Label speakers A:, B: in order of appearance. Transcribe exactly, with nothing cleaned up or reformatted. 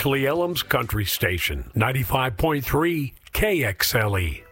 A: Cle Elum's Country Station, ninety-five point three K X L E.